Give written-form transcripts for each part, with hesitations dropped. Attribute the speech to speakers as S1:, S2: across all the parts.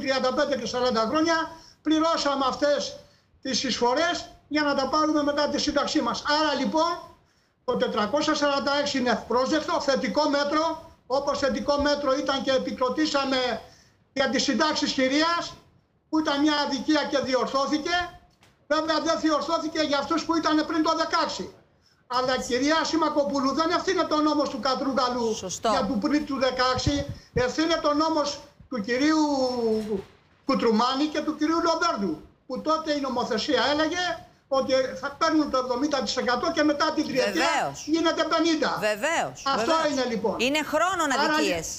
S1: 35 και 40 χρόνια πληρώσαμε αυτές τις εισφορές για να τα πάρουμε μετά τη σύνταξή μας. Άρα λοιπόν το 446 είναι ευπρόσδεκτο, θετικό μέτρο, όπως θετικό μέτρο ήταν και επικροτήσαμε για τις συντάξεις χειρίας, που ήταν μια αδικία και διορθώθηκε. Βέβαια δεν διορθώθηκε για αυτούς που ήταν πριν το 16. Αλλά κυρία Σιμακοπούλου, δεν ευθύνεται ο νόμος του Κατρούγκαλου για του πριν του 16, ευθύνεται ο νόμος του κυρίου Κουτρουμάνη και του κυρίου Λομπέρντου, που τότε η νομοθεσία έλεγε ότι θα παίρνουν το 70% και μετά την τριετία γίνεται 50%.
S2: Βεβαίως.
S1: Αυτό είναι λοιπόν.
S2: Είναι χρόνων αδικίες.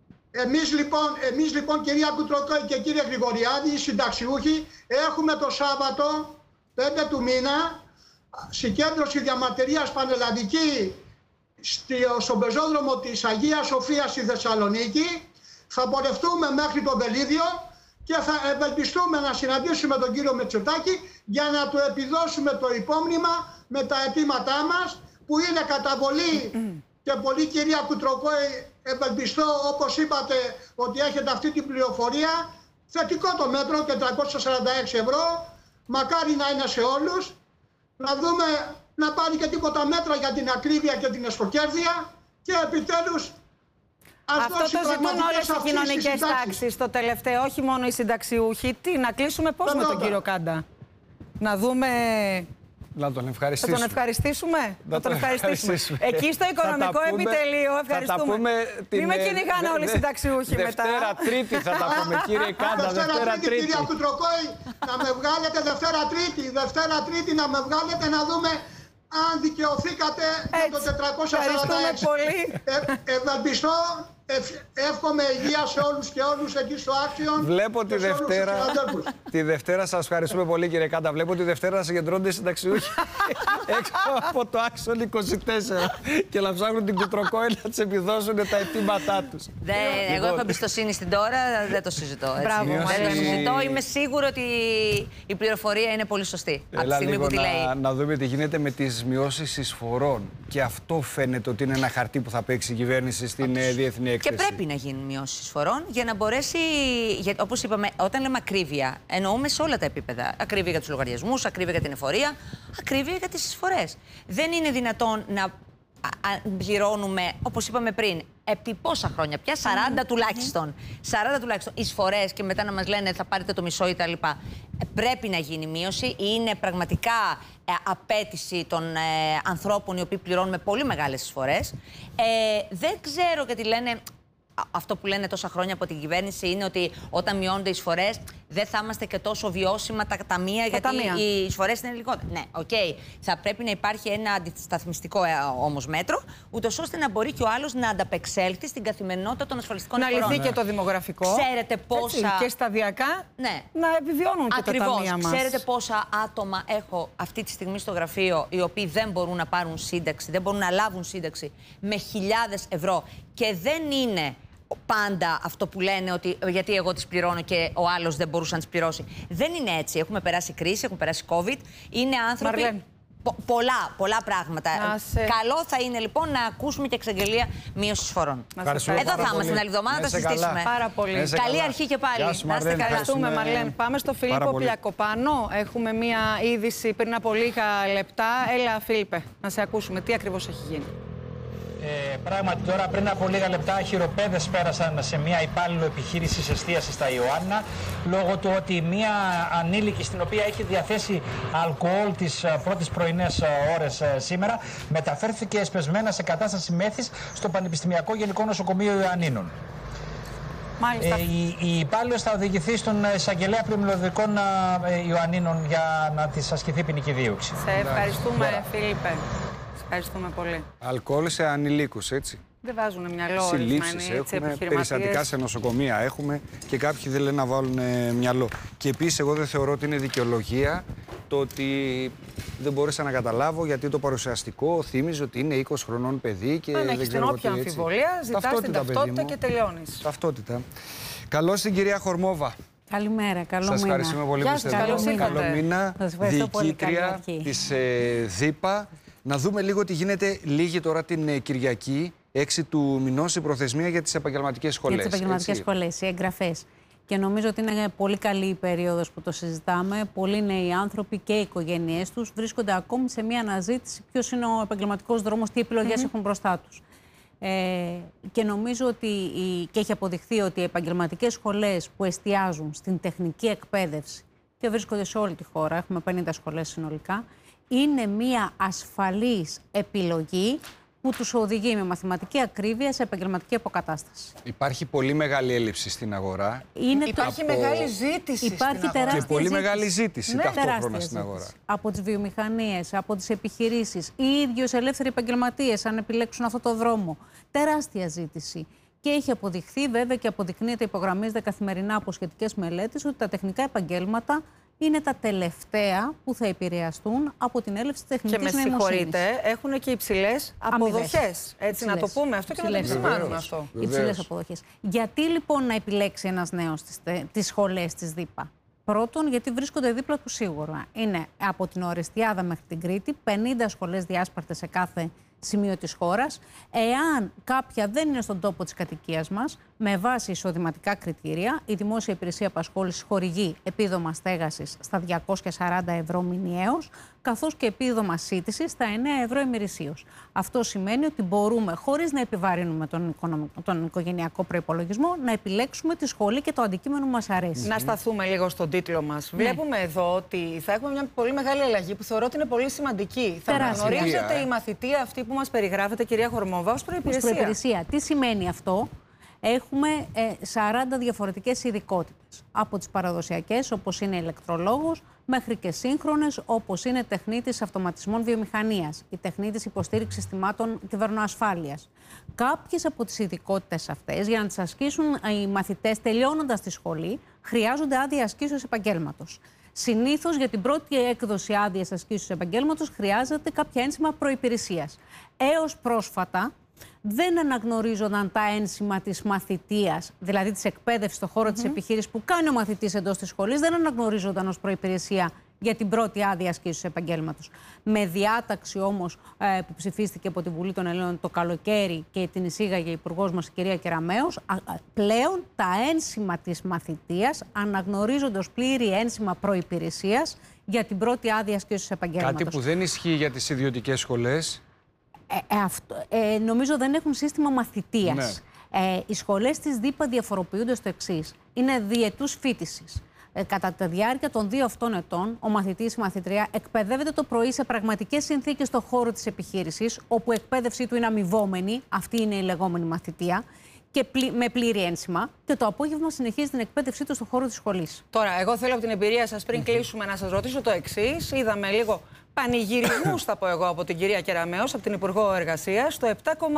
S1: Εμείς λοιπόν κυρία Κουτροκόη και κύριε Γρηγοριάδη, οι συνταξιούχοι, έχουμε το Σάββατο 5 του μήνα συγκέντρωση διαμαρτυρίας πανελλαδική στον πεζόδρομο της Αγίας Σοφίας στη Θεσσαλονίκη. Θα πορευτούμε μέχρι το Βελίδιο και θα ευελπιστούμε να συναντήσουμε τον κύριο Μετσοτάκη για να του επιδώσουμε το υπόμνημα με τα αιτήματά μας, που είναι καταβολή και πολύ κυρία Κουτροκόη, ευελπιστώ όπως είπατε ότι έχετε αυτή την πληροφορία, θετικό το μέτρο, 446 ευρώ, μακάρι να είναι σε όλους, να δούμε να πάρει και τίποτα μέτρα για την ακρίβεια και την εσφοκέρδεια και επιτέλους
S3: αυτό το ζητούν όλες οι κοινωνικές τάξεις το τελευταίο, όχι μόνο οι συνταξιούχοι. Τι, να κλείσουμε πώς με τον κύριο Κάντα? Να δούμε...
S4: Να τον ευχαριστήσουμε.
S3: Θα τον ευχαριστήσουμε. Θα τον ευχαριστήσουμε. Εκεί στο οικονομικό επιτελείο ευχαριστούμε. Μην με κυνηγάνε όλοι οι συνταξιούχοι μετά.
S4: Δευτέρα Τρίτη θα τα πούμε, κύριε Κάντα.
S1: Δευτέρα Τρίτη, κυρία Κουτροκόη, να με βγάλετε Δευτέρα Τρίτη να με βγάλετε να δούμε αν δικαιωθήκατε για το 446.
S3: Ευχαριστούμε πολύ.
S1: Ευελπιστώ, εύχομαι υγεία σε όλους και όλους εκεί στο Άξιον.
S4: Βλέπω τη Δευτέρα σας ευχαριστούμε πολύ, κύριε Κάντα. Βλέπω τη Δευτέρα να συγκεντρώνονται οι συνταξιούχοι έξω από το Άξιον 24 και να ψάχνουν την Κουτροκόη να τους επιδώσουν τα αιτήματά τους.
S2: Εγώ έχω εμπιστοσύνη στην τώρα, δεν το συζητώ. Δεν το συζητώ. Είμαι σίγουρη ότι η πληροφορία είναι πολύ σωστή από τη στιγμή που τη λέει.
S4: Να δούμε τι γίνεται με τις μειώσεις εισφορών. Και αυτό φαίνεται ότι είναι ένα χαρτί που θα παίξει η κυβέρνηση στην διεθνή έκθεση.
S2: Και πρέπει να γίνουν μειώσεις εισφορών για να μπορέσει, όπως είπαμε, όταν λέμε ακρίβεια, εννοούμε σε όλα τα επίπεδα. Ακρίβεια για τους λογαριασμούς, ακρίβεια για την εφορία, ακρίβεια για τις εισφορές. Δεν είναι δυνατόν να πληρώνουμε, όπως είπαμε πριν, επί πόσα χρόνια πια, 40 τουλάχιστον. 40 τουλάχιστον εισφορές και μετά να μας λένε θα πάρετε το μισό κτλ. Πρέπει να γίνει μείωση. Είναι πραγματικά απέτηση των ανθρώπων οι οποίοι πληρώνουν πολύ μεγάλες εισφορές. Δεν ξέρω γιατί λένε. Αυτό που λένε τόσα χρόνια από την κυβέρνηση είναι ότι όταν μειώνονται οι εισφορές δεν θα είμαστε και τόσο βιώσιμα τα ταμεία, γιατί οι εισφορές είναι λιγότερες. Ναι, οκ. Θα πρέπει να υπάρχει ένα αντισταθμιστικό όμως μέτρο, ούτως ώστε να μπορεί και ο άλλος να ανταπεξέλθει στην καθημερινότητα των ασφαλιστικών εισφορών.
S3: Να λυθεί και το δημογραφικό.
S2: Ξέρετε πόσα.
S3: Έτσι, και σταδιακά να επιβιώνουν και τα ταμεία μας.
S2: Ξέρετε πόσα άτομα έχω αυτή τη στιγμή στο γραφείο οι οποίοι δεν μπορούν να πάρουν σύνταξη, δεν μπορούν να λάβουν σύνταξη με χιλιάδες ευρώ και δεν είναι πάντα αυτό που λένε ότι γιατί εγώ τις πληρώνω και ο άλλος δεν μπορούσε να τις πληρώσει. Δεν είναι έτσι. Έχουμε περάσει κρίση, έχουμε περάσει COVID. Είναι άνθρωποι. Πολλά πράγματα. Καλό θα είναι λοιπόν να ακούσουμε και εξαγγελία μείωσης εισφορών. Εδώ θα είμαστε την άλλη εβδομάδα, να τα συζητήσουμε.
S3: Πάρα πολύ.
S2: Καλή αρχή και πάλι.
S3: Να είστε καλά. Ευχαριστούμε, Μαρλέν. Πάμε στο Φίλιππο Πλιακοπάνο. Έχουμε μία είδηση πριν από λίγα λεπτά. Έλα, Φίλιππε, να σε ακούσουμε. Τι ακριβώς έχει γίνει?
S5: Πράγματι, τώρα πριν από λίγα λεπτά, χειροπέδες πέρασαν σε μια υπάλληλο επιχείρησης εστίασης στα Ιωάννα, λόγω του ότι μια ανήλικη, στην οποία έχει διαθέσει αλκοόλ τις πρώτες πρωινές ώρες σήμερα, μεταφέρθηκε εσπεσμένα σε κατάσταση μέθης στο Πανεπιστημιακό Γενικό Νοσοκομείο Ιωαννίνων. Η υπάλληλος θα οδηγηθεί στον εισαγγελέα πλημμυλωδικών Ιωαννίνων για να της ασκηθεί ποινική δίωξη.
S3: Σε ευχαριστούμε, Φίλιππε. Ευχαριστούμε πολύ.
S4: Αλκοόλ σε ανηλίκους, έτσι.
S3: Δεν βάζουν μυαλό.
S4: Συλλήψεις έχουμε, περιστατικά σε νοσοκομεία έχουμε και κάποιοι δεν λένε να βάλουν μυαλό. Και επίσης, εγώ δεν θεωρώ ότι είναι δικαιολογία το ότι δεν μπόρεσα να καταλάβω γιατί το παρουσιαστικό θύμιζε ότι είναι 20 χρονών παιδί και
S3: αν
S4: δεν
S3: έχεις
S4: ξέρω
S3: την όποια αμφιβολία, ζητάς την ταυτότητα και τελειώνεις.
S4: Ταυτότητα. Καλώς την κυρία Χορμόβα.
S6: Καλημέρα, καλό μήνα.
S4: Σας ευχαριστούμε πολύ που είστε εδώ. Καλό μήνα, διοικήτρια της ΔΥΠΑ. Να δούμε λίγο τι γίνεται λίγη τώρα την Κυριακή, 6 του μηνός, η προθεσμία για τις επαγγελματικές σχολές.
S6: Για τις επαγγελματικές σχολές, οι εγγραφές. Και νομίζω ότι είναι πολύ καλή η περίοδος που το συζητάμε. Πολλοί νέοι άνθρωποι και οι οικογένειές τους βρίσκονται ακόμη σε μια αναζήτηση ποιος είναι ο επαγγελματικός δρόμος, τι επιλογές έχουν μπροστά τους. Και νομίζω ότι και έχει αποδειχθεί ότι οι επαγγελματικές σχολές που εστιάζουν στην τεχνική εκπαίδευση και βρίσκονται σε όλη τη χώρα, έχουμε 50 σχολές συνολικά, είναι μια ασφαλής επιλογή που τους οδηγεί με μαθηματική ακρίβεια σε επαγγελματική αποκατάσταση.
S4: Υπάρχει πολύ μεγάλη έλλειψη στην αγορά.
S3: Υπάρχει μεγάλη ζήτηση.
S6: Υπάρχει τεράστια
S4: και πολύ μεγάλη ζήτηση ταυτόχρονα στην
S6: ζήτηση.
S4: αγορά.
S6: Από τις βιομηχανίες, από τις επιχειρήσεις, οι ίδιοι ελεύθεροι επαγγελματίες, αν επιλέξουν αυτό το δρόμο. Τεράστια ζήτηση. Και έχει αποδειχθεί, βέβαια, και αποδεικνύεται, υπογραμμίζεται καθημερινά από σχετικές μελέτες, ότι τα τεχνικά επαγγέλματα είναι τα τελευταία που θα επηρεαστούν από την έλευση της τεχνικής νοημοσύνης. Και με συγχωρείτε,
S3: έχουν και υψηλές αποδοχές. Έτσι, να το πούμε αυτό και να το επισημάνουμε αυτό.
S6: Υψηλές αποδοχές. Γιατί λοιπόν να επιλέξει ένας νέος τις σχολές της ΔΥΠΑ? Πρώτον, γιατί βρίσκονται δίπλα του σίγουρα. Είναι από την Ορεστιάδα μέχρι την Κρήτη, 50 σχολές διάσπαρτες σε κάθε σημείο της χώρας. Εάν κάποια δεν είναι στον τόπο της κατοικίας μας, με βάση εισοδηματικά κριτήρια, η Δημόσια Υπηρεσία Απασχόλησης χορηγεί επίδομα στέγασης στα 240 ευρώ μηνιαίως, καθώς και επίδομα σύντησης στα 9 ευρώ ημερησίως. Αυτό σημαίνει ότι μπορούμε, χωρίς να επιβαρύνουμε τον οικογενειακό προϋπολογισμό, να επιλέξουμε τη σχολή και το αντικείμενο που μας αρέσει.
S3: Να σταθούμε λίγο στον τίτλο μας. Ναι. Βλέπουμε εδώ ότι θα έχουμε μια πολύ μεγάλη αλλαγή που θεωρώ ότι είναι πολύ σημαντική. Θα αναγνωρίζετε η μαθητεία αυτή που μας περιγράφετε, κυρία Χορμόβα, ως προϋπηρεσία.
S6: Τι σημαίνει αυτό? Έχουμε 40 διαφορετικές ειδικότητες. Από τις παραδοσιακές, όπως είναι ηλεκτρολόγος, μέχρι και σύγχρονες, όπως είναι τεχνίτης αυτοματισμών βιομηχανίας, η τεχνίτης υποστήριξης συστημάτων κυβερνοασφάλειας. Κάποιες από τις ειδικότητες αυτές, για να τις ασκήσουν οι μαθητές τελειώνοντας τη σχολή, χρειάζονται άδεια ασκήσεως επαγγέλματος. Συνήθως για την πρώτη έκδοση άδειας ασκήσεως επαγγέλματος χρειάζεται κάποια ένσημα προϋπηρεσίας. Έως πρόσφατα, δεν αναγνωρίζονταν τα ένσημα της μαθητείας, δηλαδή της εκπαίδευσης στον χώρο της επιχείρησης που κάνει ο μαθητής εντός της σχολής, δεν αναγνωρίζονταν ως προϋπηρεσία για την πρώτη άδεια ασκήσεως επαγγέλματος. Με διάταξη όμως που ψηφίστηκε από τη Βουλή των Ελλήνων το καλοκαίρι και την εισήγαγε η υπουργός μας, η κυρία Κεραμέως, πλέον τα ένσημα της μαθητείας αναγνωρίζονται ως πλήρη ένσημα προϋπηρεσίας για την πρώτη άδεια ασκήσεως επαγγέλματος.
S4: Κάτι που δεν ισχύει για τις ιδιωτικές σχολές.
S6: Νομίζω δεν έχουν σύστημα μαθητείας. Ναι. Οι σχολές της ΔΥΠΑ διαφοροποιούνται στο εξής. Είναι διετούς φοιτησης. Κατά τη διάρκεια των 2 αυτών ετών, ο μαθητής ή η μαθητρία εκπαιδεύεται το πρωί σε πραγματικές συνθήκες στον χώρο της επιχείρησης, όπου η εκπαίδευσή του είναι αμοιβόμενη, αυτή είναι η λεγόμενη μαθητεία, και με πλήρη ένσημα, και το απόγευμα συνεχίζει την εκπαίδευσή του στον χώρο της σχολής.
S3: Τώρα, εγώ θέλω από την εμπειρία σας, πριν κλείσουμε, να σας ρωτήσω το εξής. Είδαμε λίγο πανηγυρισμούς, θα πω εγώ, από την κυρία Κεραμέως, από την Υπουργό Εργασίας. Το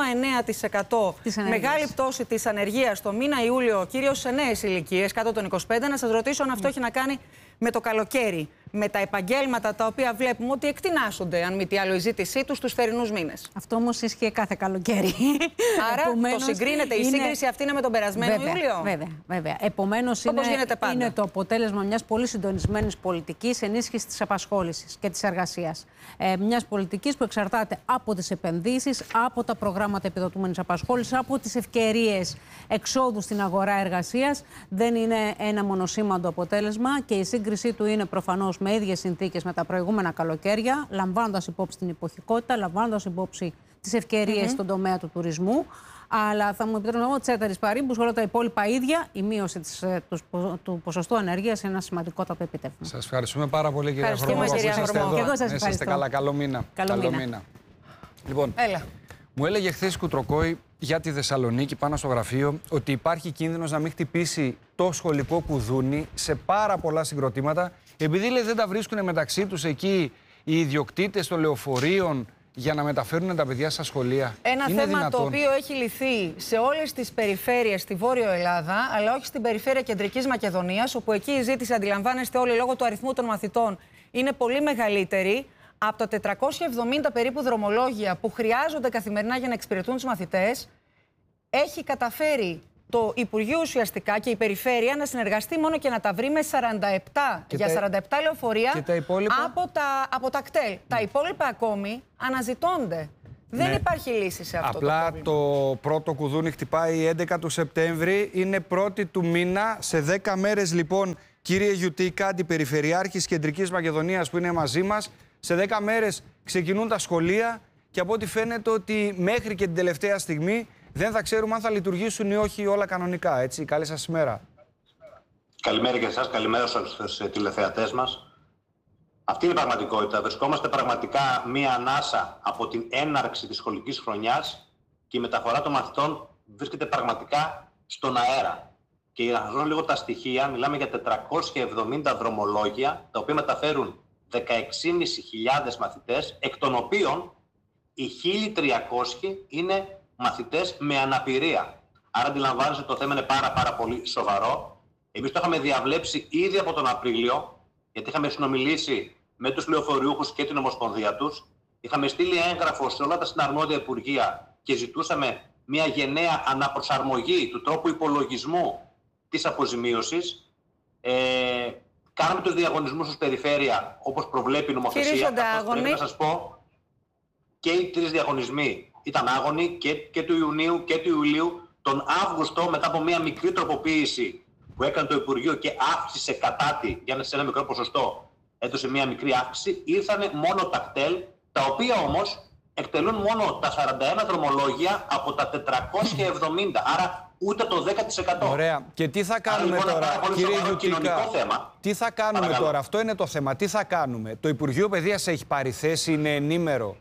S3: 7,9% μεγάλη πτώση της ανεργίας το μήνα Ιούλιο, κυρίως σε νέες ηλικίες, κάτω των 25. Να σας ρωτήσω αν αυτό έχει να κάνει με το καλοκαίρι, με τα επαγγέλματα τα οποία βλέπουμε ότι εκτινάσσονται, αν μη τι άλλο, η ζήτησή τους τους θερινούς μήνες.
S6: Αυτό όμως ισχύει κάθε καλοκαίρι.
S3: Άρα το συγκρίνεται, η σύγκριση αυτή είναι με τον περασμένο Ιούλιο.
S6: Βέβαια. Επομένως είναι το αποτέλεσμα μιας πολύ συντονισμένης πολιτικής ενίσχυσης της απασχόλησης και της εργασίας. Μιας πολιτικής που εξαρτάται από τις επενδύσεις, από τα προγράμματα επιδοτούμενης απασχόλησης, από τις ευκαιρίες εξόδου στην αγορά εργασίας. Δεν είναι ένα μονοσήμαντο αποτέλεσμα και η σύγκρισή του είναι προφανώς με ίδιες συνθήκες με τα προηγούμενα καλοκαίρια, λαμβάνοντας υπόψη την εποχικότητα, λαμβάνοντας υπόψη τις ευκαιρίες στον τομέα του τουρισμού. Αλλά θα μου επιτρέψω εγώ τσέταρις παρήμπους, όλα τα υπόλοιπα ίδια, η μείωση του ποσοστού ανεργίας είναι ένα σημαντικότατο επιτεύγμα.
S4: Σας ευχαριστούμε πάρα πολύ, κυρία Χορμόβα.
S6: Και εγώ σας ευχαριστώ.
S4: Είστε καλά, καλό μήνα.
S6: Καλό μήνα.
S4: Λοιπόν, μου έλεγε χθες η Κουτροκόη για τη Θεσσαλονίκη πάνω στο γραφείο ότι υπάρχει κίνδυνος να μην χτυπήσει το σχολικό κουδούνι σε πάρα πολλά συγκροτήματα, επειδή λέει, δεν τα βρίσκουν μεταξύ τους εκεί οι ιδιοκτήτες των λεωφορείων για να μεταφέρουν τα παιδιά στα σχολεία.
S3: Ένα
S4: είναι
S3: θέμα
S4: δυνατόν?
S3: το οποίο έχει λυθεί σε όλες τις περιφέρειες στη Βόρειο Ελλάδα, αλλά όχι στην περιφέρεια Κεντρικής Μακεδονίας, όπου εκεί η ζήτηση, αντιλαμβάνεστε όλοι, λόγω του αριθμού των μαθητών, είναι πολύ μεγαλύτερη. Από τα 470 περίπου δρομολόγια που χρειάζονται καθημερινά για να εξυπηρετούν τους μαθητές, έχει καταφέρει το Υπουργείο ουσιαστικά και η Περιφέρεια να συνεργαστεί μόνο και να τα βρει με 47 λεωφορεία
S4: και τα υπόλοιπα...
S3: από τα κτέλ. Τα υπόλοιπα ακόμη αναζητώνται. Δεν υπάρχει λύση σε αυτό.
S4: Απλά το πρώτο κουδούνι χτυπάει 11 του Σεπτέμβρη, είναι 1η του μήνα. Σε 10 μέρες λοιπόν, κύριε Γιουτίκα, αντιπεριφερειάρχης Κεντρικής Μακεδονίας που είναι μαζί μας, σε 10 μέρες ξεκινούν τα σχολεία και από ό,τι φαίνεται ότι μέχρι και την τελευταία στιγμή δεν θα ξέρουμε αν θα λειτουργήσουν ή όχι όλα κανονικά. Έτσι, καλή σας ημέρα.
S7: Καλημέρα και εσάς, καλημέρα στους τηλεθεατές μας. Αυτή είναι η πραγματικότητα. Βρισκόμαστε πραγματικά μία ανάσα από την έναρξη της σχολικής χρονιάς και η μεταφορά των μαθητών βρίσκεται πραγματικά στον αέρα. Και για να σας δω λίγο τα στοιχεία, μιλάμε για 470 δρομολόγια, τα οποία μεταφέρουν 16.500 μαθητές, εκ των οποίων οι 1.300 είναι μαθητές με αναπηρία. Άρα αντιλαμβάνεστε, το θέμα είναι πάρα πολύ σοβαρό. Εμείς το είχαμε διαβλέψει ήδη από τον Απρίλιο, γιατί είχαμε συνομιλήσει με τους λεωφορείουχους και την Ομοσπονδία τους. Είχαμε στείλει έγγραφο σε όλα τα συναρμόδια υπουργεία και ζητούσαμε μια γενναία αναπροσαρμογή του τρόπου υπολογισμού της αποζημίωσης. Κάναμε τους διαγωνισμούς ως περιφέρεια, όπως προβλέπει η νομοθεσία. Πρέπει να σας πω, και οι 3 διαγωνισμοί ήταν άγωνοι, και του Ιουνίου και του Ιουλίου. Τον Αύγουστο, μετά από μια μικρή τροποποίηση που έκανε το Υπουργείο και αύξησε κατά τη, σε ένα μικρό ποσοστό, έδωσε μια μικρή αύξηση, ήρθανε μόνο τα κτέλ, τα οποία όμως εκτελούν μόνο τα 41 δρομολόγια από τα 470, άρα ούτε το 10%.
S4: Ωραία. Και τι θα κάνουμε τώρα, κύριε Γιουτίκα, τι θα κάνουμε τώρα, αυτό είναι το θέμα, τι θα κάνουμε. Το Υπουργείο Παιδείας έχει πάρει θέση, είναι ενήμερο?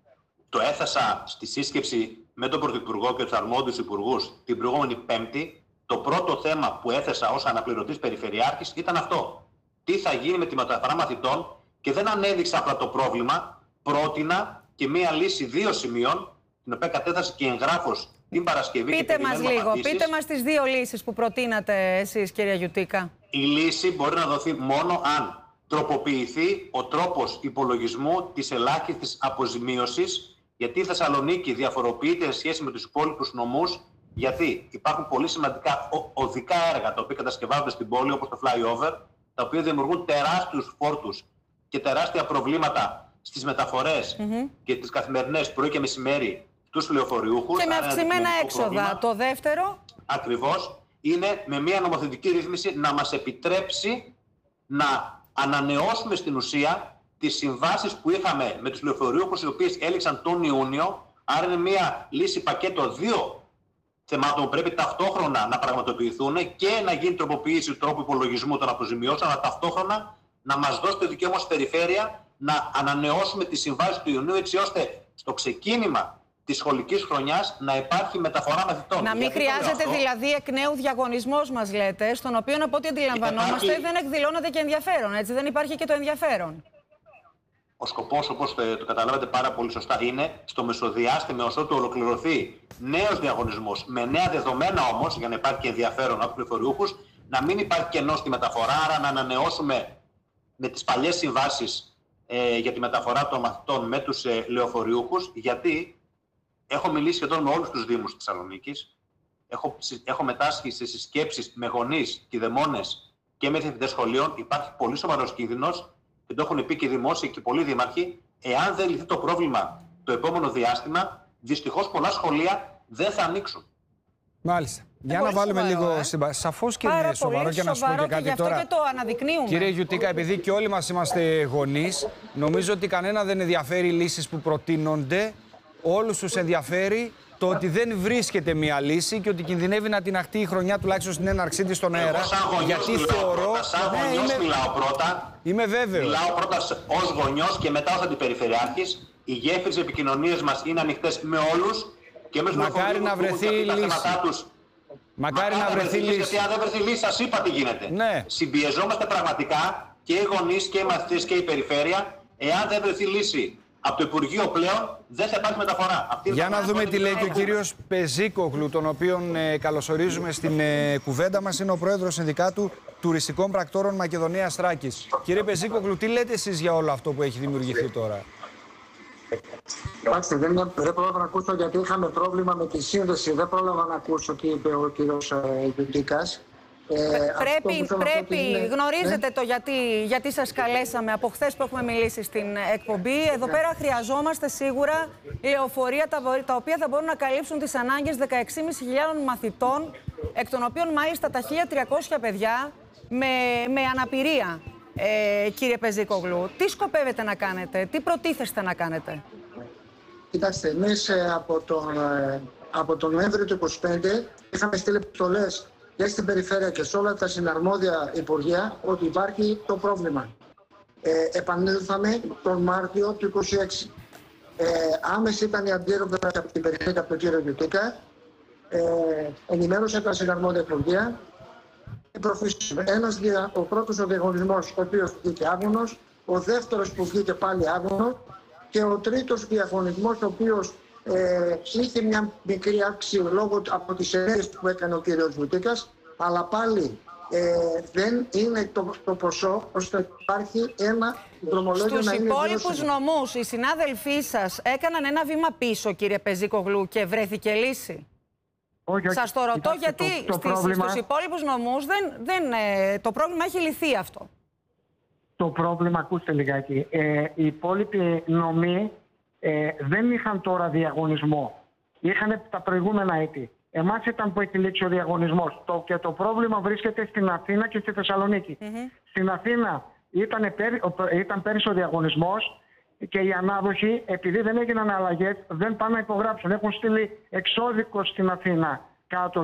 S7: Το έθεσα στη σύσκεψη με τον Πρωθυπουργό και τους αρμόδιους υπουργούς την προηγούμενη Πέμπτη. Το πρώτο θέμα που έθεσα ως αναπληρωτής περιφερειάρχης ήταν αυτό. Τι θα γίνει με τη μεταφορά μαθητών, και δεν ανέδειξα απλά το πρόβλημα, πρότεινα και μία λύση 2 σημείων, την οποία κατέθεσα και εγγράφος την Παρασκευή.
S3: Πείτε μας λίγο, πείτε μας τις 2 λύσεις που προτείνατε εσείς, κύριε Γιουτίκα.
S7: Η λύση μπορεί να δοθεί μόνο αν τροποποιηθεί ο τρόπος υπολογισμού της ελάχιστης αποζημίωσης, γιατί η Θεσσαλονίκη διαφοροποιείται σε σχέση με τους υπόλοιπους νομούς, γιατί υπάρχουν πολύ σημαντικά οδικά έργα τα οποία κατασκευάζονται στην πόλη, όπως το flyover, τα οποία δημιουργούν τεράστιους φόρτους και τεράστια προβλήματα στις μεταφορές και τις καθημερινές πρωί και μεσημέρι τους λεωφορείουχους.
S3: Και με αυξημένα έξοδα. Το δεύτερο.
S7: Ακριβώς. Είναι με μια νομοθετική ρύθμιση να μας επιτρέψει να ανανεώσουμε στην ουσία τις συμβάσεις που είχαμε με τους λεωφορείουχους, οι οποίες έληξαν τον Ιούνιο. Άρα είναι μια λύση πακέτο 2 θεμάτων που πρέπει ταυτόχρονα να πραγματοποιηθούν και να γίνει τροποποίηση του τρόπου υπολογισμού των αποζημιώσεων, αλλά ταυτόχρονα να μας δώσει το δικαίωμα ως περιφέρεια να ανανεώσουμε τις συμβάσεις του Ιουνίου, έτσι ώστε στο ξεκίνημα της σχολικής χρονιάς να υπάρχει μεταφορά μαθητών.
S3: Να μην χρειάζεται δηλαδή εκ νέου διαγωνισμός, μας λέτε, στον οποίο από ό,τι αντιλαμβανόμαστε δεν εκδηλώνεται και ενδιαφέρον, έτσι, δεν υπάρχει και το ενδιαφέρον.
S7: Ο σκοπός, όπως το καταλάβατε πάρα πολύ σωστά, είναι στο μεσοδιάστημα ως ότου ολοκληρωθεί νέος διαγωνισμός, με νέα δεδομένα όμως, για να υπάρχει και ενδιαφέρον από τους πληροφοριούχους, να μην υπάρχει κενό στη μεταφορά, άρα να ανανεώσουμε με τις παλιές συμβάσεις για τη μεταφορά των μαθητών με τους λεωφοριούχους, γιατί έχω μιλήσει σχεδόν με όλους τους δήμους της Θεσσαλονίκης, έχω μετάσχει σε συσκέψεις με γονείς, κηδεμόνες και με διευθυντές σχολείων. Υπάρχει πολύ σοβαρός κίνδυνος, και το έχουν πει και οι δημόσιοι και πολλοί δήμαρχοι, εάν δεν λυθεί το πρόβλημα το επόμενο διάστημα, δυστυχώς πολλά σχολεία δεν θα ανοίξουν.
S4: Μάλιστα. Για να βάλουμε λίγο στην πάση. Σαφώς και είναι σοβαρό, και να σου πω και κάτι τώρα.
S3: Και το αναδεικνύουμε.
S4: Κύριε Γιουτίκα, επειδή και όλοι μας είμαστε γονείς, νομίζω ότι κανένα δεν ενδιαφέρει οι λύσεις που προτείνονται. Όλους τους ενδιαφέρει το ότι δεν βρίσκεται μια λύση και ότι κινδυνεύει να τιναχτεί η χρονιά, τουλάχιστον στην έναρξή της στον αέρα.
S7: Γιατί θεωρώ. Σαν γονιός μιλάω πρώτα.
S4: Είμαι βέβαιος.
S7: Μιλάω πρώτα ως γονιός και μετά ως αντιπεριφερειάρχης. Οι γέφυρες επικοινωνίες μας είναι ανοιχτές με όλους. Και
S4: μακάρι να βρεθεί λύση. Μακάρι να βρεθεί λύση.
S7: Γιατί αν δεν βρεθεί λύση, σας είπα τι γίνεται.
S4: Ναι.
S7: Συμπιεζόμαστε πραγματικά και οι γονείς και οι μαθητές και η περιφέρεια. Εάν δεν βρεθεί λύση από το Υπουργείο πλέον, δεν θα υπάρχει μεταφορά.
S4: Για να δούμε τι λέει και ο κύριος Πεζίκογλου, τον οποίον καλωσορίζουμε στην κουβέντα μας. Είναι ο πρόεδρος Συνδικάτου Τουριστικών Πρακτόρων Μακεδονίας Θράκης. Κύριε Πεζίκογλου, τι λέτε εσείς για όλο αυτό που έχει δημιουργηθεί τώρα?
S8: Εντάξει, δεν πρόλαβα να ακούσω, γιατί είχαμε πρόβλημα με τη σύνδεση. Δεν πρόλαβα να ακούσω τι είπε ο κύριος Γιουτίκας.
S3: Γνωρίζετε το γιατί σας καλέσαμε από χθες που έχουμε μιλήσει στην εκπομπή. Εδώ πέρα χρειαζόμαστε σίγουρα λεωφορεία τα οποία θα μπορούν να καλύψουν τις ανάγκες 16.500 μαθητών, εκ των οποίων μάλιστα τα 1.300 παιδιά με αναπηρία. Κύριε Πεζίκογλου, τι σκοπεύετε να κάνετε, τι προτίθεστε να κάνετε?
S8: Κοιτάξτε, εμείς από τον Νοέμβριο του 2025 είχαμε στείλει επιστολές και στην περιφέρεια και σε όλα τα συναρμόδια υπουργεία ότι υπάρχει το πρόβλημα. Επανήλθαμε τον Μάρτιο του 2026. Άμεση ήταν η αντίδραση από την περιφέρεια, από τον κύριο Γιουτίκα. Ενημέρωσε τα συναρμόδια υπουργεία. Ο πρώτος ο διαγωνισμός, ο οποίος βγήκε άγωνος, ο δεύτερος που βγήκε πάλι άγωνο και ο τρίτος διαγωνισμός, ο οποίος είχε μια μικρή αύξηση λόγω από τις ενέργειες που έκανε ο κύριος Βουτίκας, αλλά πάλι δεν είναι το ποσό ώστε να υπάρχει ένα δρομολόγιο να είναι
S3: Στους υπόλοιπους νομούς, οι συνάδελφοί σας έκαναν ένα βήμα πίσω, κύριε Πεζίκογλου, και βρέθηκε λύση?
S8: Όχι,
S3: σας το ρωτώ γιατί στους υπόλοιπους νομούς το πρόβλημα έχει λυθεί αυτό.
S8: Το πρόβλημα, ακούστε λιγάκι, οι υπόλοιποι νομοί δεν είχαν τώρα διαγωνισμό. Είχαν τα προηγούμενα έτη. Εμάς ήταν που έχει λήξει ο διαγωνισμός. Και το πρόβλημα βρίσκεται στην Αθήνα και στη Θεσσαλονίκη. Στην Αθήνα ήταν πέρυσι ο διαγωνισμός και οι ανάδοχοι, επειδή δεν έγιναν αλλαγές, δεν πάνε να υπογράψουν. Έχουν στείλει εξώδικο στην Αθήνα, κάτω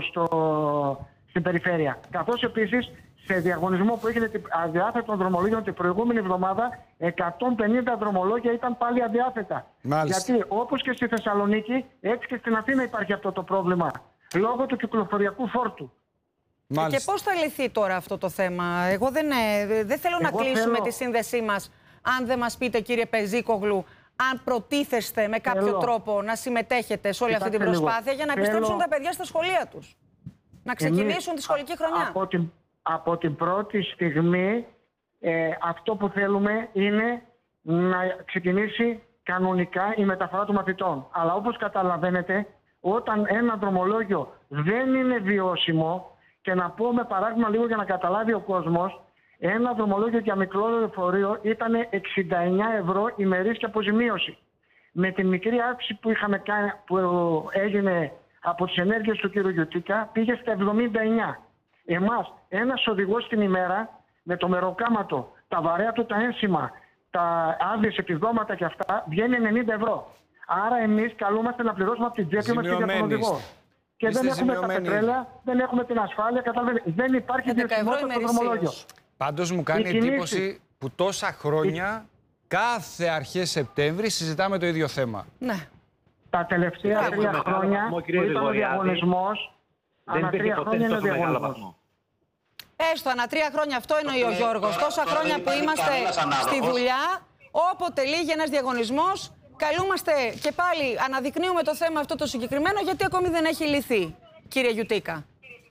S8: στην περιφέρεια. Καθώς επίσης σε διαγωνισμό που έγινε αδιάθετων δρομολόγιων την προηγούμενη εβδομάδα, 150 δρομολόγια ήταν πάλι αδιάθετα.
S4: Μάλιστα.
S8: Γιατί όπως και στη Θεσσαλονίκη, έτσι και στην Αθήνα υπάρχει αυτό το πρόβλημα, λόγω του κυκλοφοριακού φόρτου.
S3: Και πώς θα λυθεί τώρα αυτό το θέμα? Εγώ δεν θέλω να κλείσουμε τη σύνδεσή μας, αν δεν μας πείτε, κύριε Πεζίκογλου, αν προτίθεστε με κάποιο τρόπο να συμμετέχετε σε όλη αυτή την προσπάθεια για να επιστρέψουν τα παιδιά στα σχολεία τους. Να ξεκινήσουν τη σχολική χρονιά.
S8: Από την πρώτη στιγμή αυτό που θέλουμε είναι να ξεκινήσει κανονικά η μεταφορά των μαθητών. Αλλά όπως καταλαβαίνετε, όταν ένα δρομολόγιο δεν είναι βιώσιμο, και να πω με παράδειγμα λίγο για να καταλάβει ο κόσμος, ένα δρομολόγιο για μικρό λεωφορείο ήταν 69 ευρώ ημερήσια αποζημίωση. Με τη μικρή αύξηση που έγινε από τις ενέργειες του κ. Γιουτίκα, πήγε στα 79. Εμάς, ένας οδηγός την ημέρα, με το μεροκάματο, τα βαρέα του τα ένσημα, τα άδειες επιδόματα και αυτά, βγαίνει 90 ευρώ. Άρα εμείς καλούμαστε να πληρώσουμε από την τσέπη μας και για τον οδηγό. Και δεν έχουμε τα πετρέλαια, δεν έχουμε την ασφάλεια, καταλαβαίνετε. Δεν υπάρχει βιωσιμότητα στο δρομολόγιο.
S4: Πάντως μου κάνει εντύπωση που τόσα χρόνια, κάθε αρχές Σεπτέμβρη, συζητάμε το ίδιο θέμα.
S3: Ναι.
S8: Τα τελευταία 3 χρόνια που ήταν ο διαγωνισμός, ανά 3 χρόνια είναι ο διαγωνισμός.
S3: Έστω, ανά 3 χρόνια, αυτό εννοεί ο Γιώργος. Τόσα χρόνια που είμαστε στη δουλειά, όποτε λύγει ένας διαγωνισμός, καλούμαστε και πάλι αναδεικνύουμε το θέμα αυτό το συγκεκριμένο, γιατί ακόμη δεν έχει λυθεί, κύριε Γιουτίκα.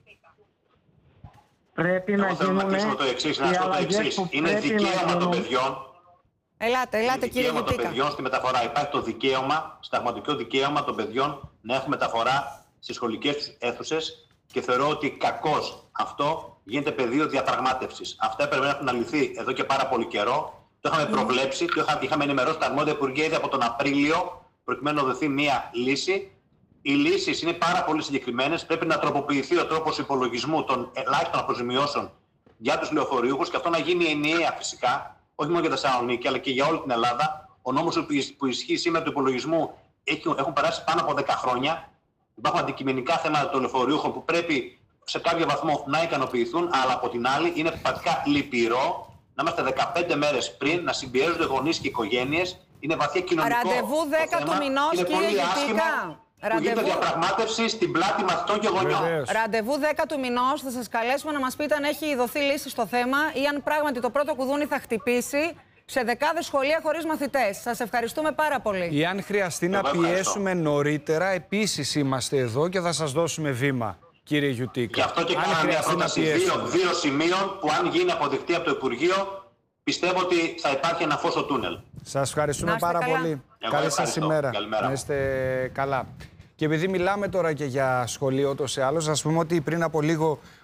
S8: Πρέπει να γίνουν οι αλλαγές που
S7: είναι δικαίωμα των παιδιών.
S3: Ελάτε κύριε Γιουτίκα.
S7: Των παιδιών στη μεταφορά. Υπάρχει το δικαίωμα, συνταγματικό δικαίωμα των παιδιών να έχουν μεταφορά στις σχολικές τους αίθουσες και θεωρώ ότι κακώς αυτό γίνεται πεδίο διαπραγμάτευσης. Αυτά έπρεπε να έχουν αλυθεί εδώ και πάρα πολύ καιρό. Το είχαμε προβλέψει, είχαμε ενημερώσει τα αρμόδια υπουργεία ήδη από τον Απρίλιο, προκειμένου να δοθεί μία λύση. Οι λύσεις είναι πάρα πολύ συγκεκριμένες. Πρέπει να τροποποιηθεί ο τρόπος υπολογισμού των ελάχιστων αποζημιώσεων για τους λεωφορείουχους και αυτό να γίνει ενιαία φυσικά, όχι μόνο για τα Θεσσαλονίκη, αλλά και για όλη την Ελλάδα. Ο νόμος που ισχύει σήμερα του υπολογισμού έχουν περάσει πάνω από 10 χρόνια. Υπάρχουν αντικειμενικά θέματα των λεωφορείουχων που πρέπει σε κάποιο βαθμό να ικανοποιηθούν, αλλά από την άλλη είναι πραγματικά λυπηρό να είμαστε 15 μέρες πριν να συμπιέζονται γονείς και οικογένειες. Είναι βαθιά κοινωνικό.
S3: Ραντεβού 10 του μηνός, κύριε Γιουτίκα.
S7: Που γίνεται διαπραγμάτευση στην πλάτη μαθητών και γονιών.
S3: Ραντεβού 10 του μηνός, θα σας καλέσουμε να μας πείτε αν έχει δοθεί λύση στο θέμα ή αν πράγματι το πρώτο κουδούνι θα χτυπήσει σε δεκάδες σχολεία χωρίς μαθητές. Σας ευχαριστούμε πάρα πολύ.
S4: Ή αν χρειαστεί να πιέσουμε νωρίτερα, επίσης είμαστε εδώ και θα σας δώσουμε βήμα, κύριε Γιουτίκα.
S7: Γι' αυτό και κάναμε μια πρόταση 2 σημείων που αν γίνει αποδεκτή από το Υπουργείο, πιστεύω ότι θα υπάρχει ένα φως στο τούνελ.
S4: Σας ευχαριστούμε πάρα πολύ. Καλή σας ημέρα.
S7: Καλημέρα.
S4: Να είστε καλά. Και επειδή μιλάμε τώρα και για σχολείο ούτως ή άλλως, ας πούμε ότι πριν από λίγο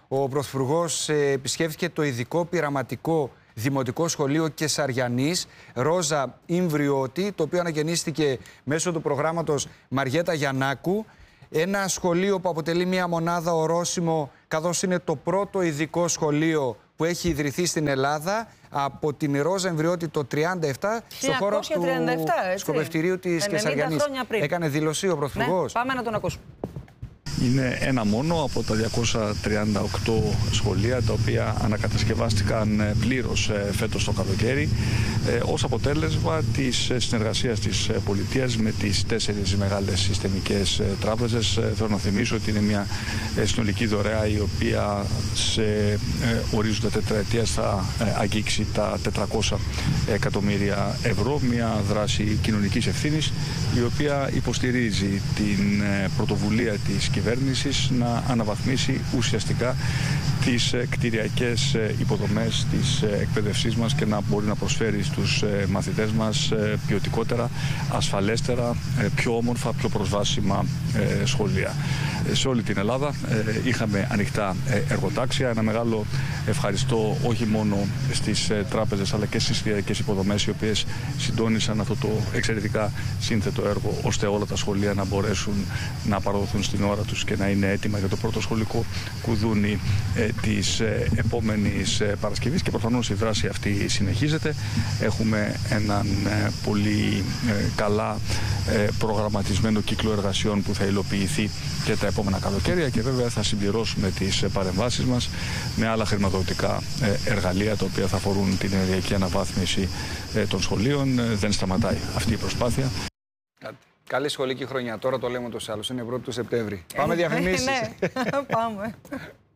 S4: Ο Πρωθυπουργός επισκέφθηκε το ειδικό πειραματικό Δημοτικό Σχολείο Κεσαριανής, Ρόζα Ιμβριώτη, το οποίο αναγεννήστηκε μέσω του προγράμματος Μαριέτα Γιαννάκου. Ένα σχολείο που αποτελεί μια μονάδα ορόσημο, καθώς είναι το πρώτο ειδικό σχολείο που έχει ιδρυθεί στην Ελλάδα από την Ρόζα Ιμβριώτη το 1937 στο χώρο του σκοπευτηρίου της Κεσαριανής. Έκανε δήλωση ο Πρωθυπουργός.
S3: Ναι, πάμε να τον ακούσουμε.
S9: Είναι ένα μόνο από τα 238 σχολεία τα οποία ανακατασκευάστηκαν πλήρως φέτος το καλοκαίρι ως αποτέλεσμα της συνεργασίας της πολιτείας με τις 4 μεγάλες συστημικές τράπεζες. Θέλω να θυμίσω ότι είναι μια συνολική δωρεά η οποία σε ορίζοντα τετραετίας θα αγγίξει τα 400 εκατομμύρια ευρώ. Μια δράση κοινωνικής ευθύνης η οποία υποστηρίζει την πρωτοβουλία της κυβέρνησης να αναβαθμίσει ουσιαστικά τις κτηριακές υποδομές της εκπαίδευσής μας και να μπορεί να προσφέρει στους μαθητές μας ποιοτικότερα, ασφαλέστερα, πιο όμορφα, πιο προσβάσιμα σχολεία. Σε όλη την Ελλάδα είχαμε ανοιχτά εργοτάξια. Ένα μεγάλο ευχαριστώ όχι μόνο στις τράπεζες αλλά και στις κτηριακές υποδομές οι οποίες συντόνισαν αυτό το εξαιρετικά σύνθετο έργο ώστε όλα τα σχολεία να μπορέσουν να παραδοθούν στην ώρα τους και να είναι έτοιμα για το πρώτο σχολικό κουδούνι της επόμενης Παρασκευής και προφανώς η δράση αυτή συνεχίζεται. Έχουμε έναν πολύ καλά προγραμματισμένο κύκλο εργασιών που θα υλοποιηθεί και τα επόμενα καλοκαίρια και βέβαια θα συμπληρώσουμε τις παρεμβάσεις μας με άλλα χρηματοδοτικά εργαλεία τα οποία θα αφορούν την ενεργειακή αναβάθμιση των σχολείων. Δεν σταματάει αυτή η προσπάθεια.
S4: Καλή σχολική χρονιά. Τώρα το λέμε ούτως ή άλλως. Είναι 1η του Σεπτέμβρη. Πάμε διαφημίσεις.
S3: Ναι, πάμε.